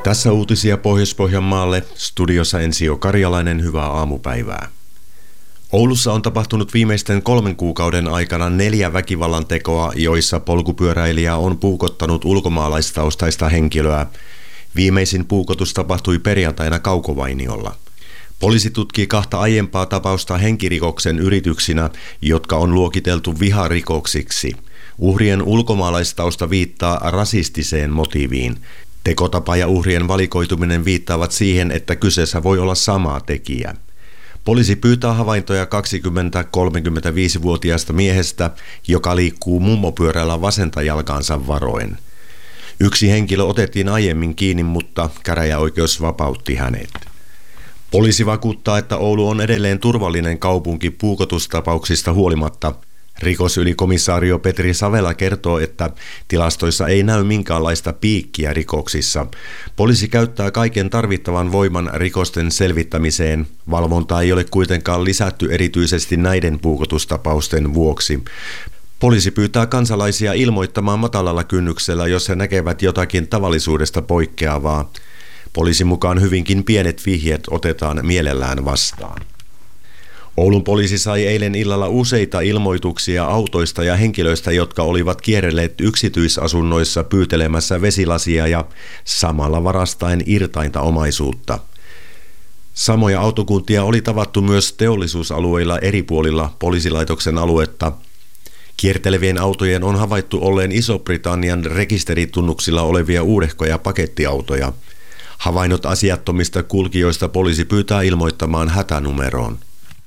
Tässä uutisia Pohjois-Pohjanmaalle. Studiossa Ensio Karjalainen, hyvää aamupäivää. Oulussa on tapahtunut viimeisten 3 kuukauden aikana 4 väkivallantekoa, joissa polkupyöräilijä on puukottanut ulkomaalaistaustaista henkilöä. Viimeisin puukotus tapahtui perjantaina Kaukovainiolla. Poliisi tutkii 2 aiempaa tapausta henkirikoksen yrityksinä, jotka on luokiteltu viharikoksiksi. Uhrien ulkomaalaistausta viittaa rasistiseen motiiviin. Tekotapa ja uhrien valikoituminen viittaavat siihen, että kyseessä voi olla sama tekijä. Poliisi pyytää havaintoja 20-35-vuotiaasta miehestä, joka liikkuu mummopyörällä vasenta jalkaansa varoen. Yksi henkilö otettiin aiemmin kiinni, mutta käräjäoikeus vapautti hänet. Poliisi vakuuttaa, että Oulu on edelleen turvallinen kaupunki puukotustapauksista huolimatta. Rikosylikomissaario Petri Savela kertoo, että tilastoissa ei näy minkäänlaista piikkiä rikoksissa. Poliisi käyttää kaiken tarvittavan voiman rikosten selvittämiseen. Valvontaa ei ole kuitenkaan lisätty erityisesti näiden puukotustapausten vuoksi. Poliisi pyytää kansalaisia ilmoittamaan matalalla kynnyksellä, jos he näkevät jotakin tavallisuudesta poikkeavaa. Poliisin mukaan hyvinkin pienet vihjeet otetaan mielellään vastaan. Oulun poliisi sai eilen illalla useita ilmoituksia autoista ja henkilöistä, jotka olivat kierrelleet yksityisasunnoissa pyytelemässä vesilasia ja samalla varastaen irtainta omaisuutta. Samoja autokuntia oli tavattu myös teollisuusalueilla eri puolilla poliisilaitoksen aluetta. Kiertelevien autojen on havaittu olleen Iso-Britannian rekisteritunnuksilla olevia uudehkoja pakettiautoja. Havainnot asiattomista kulkijoista poliisi pyytää ilmoittamaan hätänumeroon.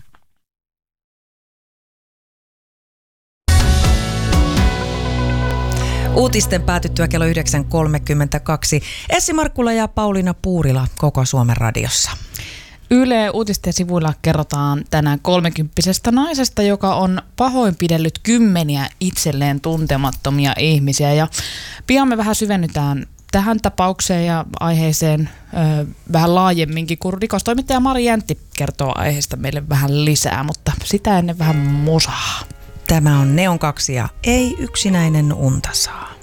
Uutisten päätyttyä kello 9.32. Essi Markkula ja Pauliina Puurila koko Suomen radiossa. Yle Uutisten sivuilla kerrotaan tänään 30-vuotiaasta naisesta, joka on pahoinpidellyt 10 itselleen tuntemattomia ihmisiä. Ja pian me vähän syvennytään tähän tapaukseen ja aiheeseen vähän laajemminkin, kun rikostoimittaja Mari Jäntti kertoo aiheesta meille vähän lisää, mutta sitä ennen vähän musaa. Tämä on Neon 2 ja Ei yksinäinen unta saa.